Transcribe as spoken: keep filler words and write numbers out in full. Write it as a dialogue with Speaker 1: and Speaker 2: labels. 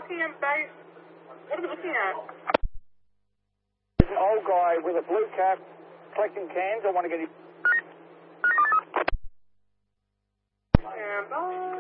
Speaker 1: R P M base. What are we looking at?
Speaker 2: There's an old guy with a blue cap collecting cans. I want to get him.
Speaker 1: Stand by.